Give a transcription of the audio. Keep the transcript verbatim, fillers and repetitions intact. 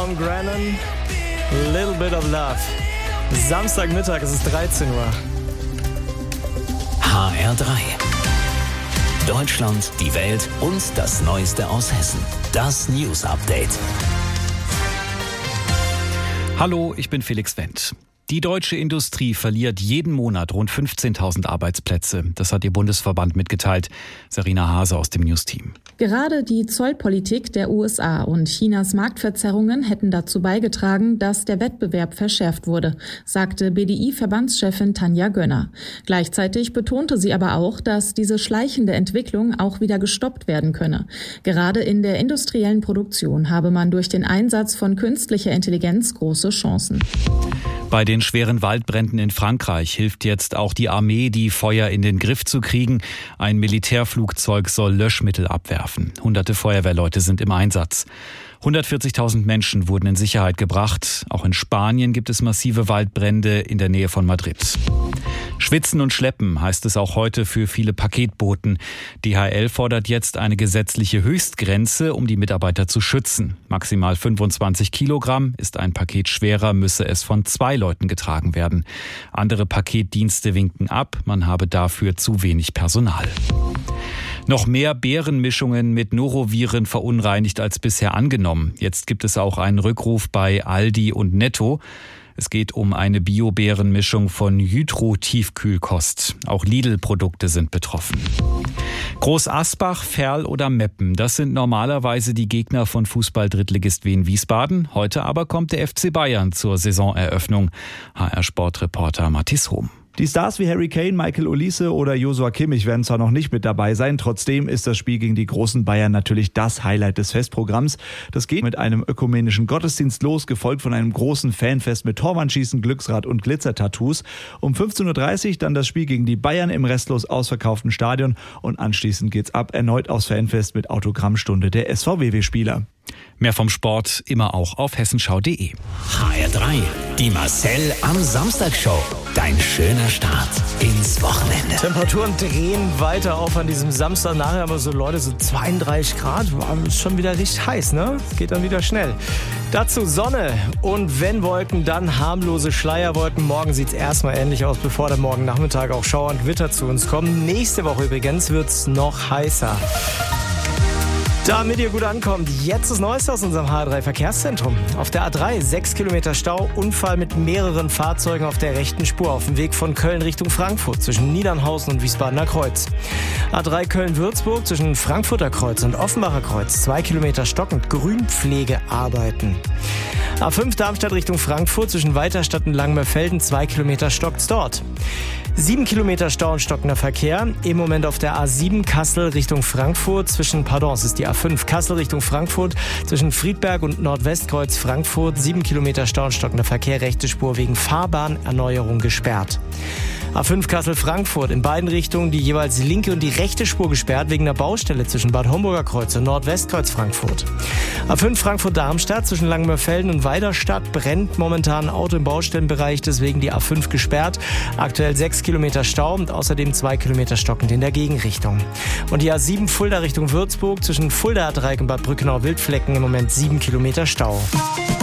Tom Grennan, Little Bit of Love. Samstagmittag, es ist dreizehn Uhr. H R drei. Deutschland, die Welt und das Neueste aus Hessen. Das News Update. Hallo, ich bin Felix Wendt. Die deutsche Industrie verliert jeden Monat rund fünfzehntausend Arbeitsplätze. Das hat ihr Bundesverband mitgeteilt. Sarina Hase aus dem News-Team. Gerade die Zollpolitik der U S A und Chinas Marktverzerrungen hätten dazu beigetragen, dass der Wettbewerb verschärft wurde, sagte B D I-Verbandschefin Tanja Gönner. Gleichzeitig betonte sie aber auch, dass diese schleichende Entwicklung auch wieder gestoppt werden könne. Gerade in der industriellen Produktion habe man durch den Einsatz von künstlicher Intelligenz große Chancen. Bei den schweren Waldbränden in Frankreich hilft jetzt auch die Armee, die Feuer in den Griff zu kriegen. Ein Militärflugzeug soll Löschmittel abwerfen. Hunderte Feuerwehrleute sind im Einsatz. hundertvierzigtausend Menschen wurden in Sicherheit gebracht. Auch in Spanien gibt es massive Waldbrände in der Nähe von Madrid. Schwitzen und schleppen heißt es auch heute für viele Paketboten. D H L fordert jetzt eine gesetzliche Höchstgrenze, um die Mitarbeiter zu schützen. Maximal fünfundzwanzig Kilogramm. Ist ein Paket schwerer, müsse es von zwei Leuten getragen werden. Andere Paketdienste winken ab, man habe dafür zu wenig Personal. Noch mehr Beerenmischungen mit Noroviren verunreinigt als bisher angenommen. Jetzt gibt es auch einen Rückruf bei Aldi und Netto. Es geht um eine Bio-Beerenmischung von Hydro-Tiefkühlkost. Auch Lidl-Produkte sind betroffen. Groß Asbach, Ferl oder Meppen, das sind normalerweise die Gegner von Fußball-Drittligist Wien Wiesbaden. Heute aber kommt der F C Bayern zur Saisoneröffnung. H R-Sportreporter Mathis Hohm. Die Stars wie Harry Kane, Michael Olise oder Joshua Kimmich werden zwar noch nicht mit dabei sein, trotzdem ist das Spiel gegen die großen Bayern natürlich das Highlight des Festprogramms. Das geht mit einem ökumenischen Gottesdienst los, gefolgt von einem großen Fanfest mit Torwandschießen, Glücksrad und Glitzertattoos. Um fünfzehn Uhr dreißig dann das Spiel gegen die Bayern im restlos ausverkauften Stadion und anschließend geht's ab erneut aufs Fanfest mit Autogrammstunde der S V W W-Spieler. Mehr vom Sport immer auch auf hessenschau punkt de. H R drei. Die Marcel am Samstag-Show. Dein schöner Start ins Wochenende. Temperaturen drehen weiter auf an diesem Samstag. Nachher aber so Leute, so zweiunddreißig Grad. Ist schon wieder richtig heiß, ne? Geht dann wieder schnell. Dazu Sonne und wenn Wolken, dann harmlose Schleierwolken. Morgen sieht es erstmal ähnlich aus, bevor dann morgen Nachmittag auch Schauer und Gewitter zu uns kommen. Nächste Woche übrigens wird es noch heißer. Damit ihr gut ankommt, jetzt das Neueste aus unserem H R drei Verkehrszentrum. Auf der A drei, sechs Kilometer Stau, Unfall mit mehreren Fahrzeugen auf der rechten Spur auf dem Weg von Köln Richtung Frankfurt zwischen Niedernhausen und Wiesbadener Kreuz. A drei Köln-Würzburg zwischen Frankfurter Kreuz und Offenbacher Kreuz, zwei Kilometer stockend, Grünpflegearbeiten. A fünf Darmstadt Richtung Frankfurt zwischen Weiterstadt und Langmerfelden, zwei Kilometer stockt's dort. Sieben Kilometer Stau und stockender Verkehr. Im Moment auf der A sieben Kassel Richtung Frankfurt zwischen, pardon, es ist die A fünf Kassel Richtung Frankfurt zwischen Friedberg und Nordwestkreuz Frankfurt. Sieben Kilometer Stau und stockender Verkehr, rechte Spur wegen Fahrbahnerneuerung gesperrt. A fünf Kassel-Frankfurt in beiden Richtungen die jeweils linke und die rechte Spur gesperrt wegen der Baustelle zwischen Bad Homburger Kreuz und Nordwestkreuz Frankfurt. A fünf Frankfurt-Darmstadt zwischen Langenmörfelden und Weiderstadt brennt momentan ein Auto im Baustellenbereich, deswegen die A fünf gesperrt. Aktuell sechs Kilometer Stau und außerdem zwei Kilometer stockend in der Gegenrichtung. Und die A sieben Fulda Richtung Würzburg zwischen Fulda-Dreieck und Bad Brückenau-Wildflecken im Moment sieben Kilometer Stau.